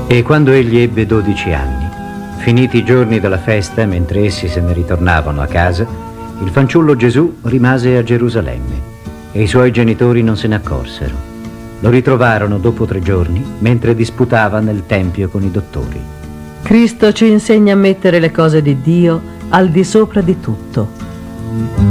E quando egli ebbe 12 anni, finiti i giorni della festa, mentre essi se ne ritornavano a casa, il fanciullo Gesù rimase a Gerusalemme e i suoi genitori non se ne accorsero. Lo ritrovarono dopo 3 giorni mentre disputava nel tempio con i dottori. Cristo ci insegna a mettere le cose di Dio al di sopra di tutto.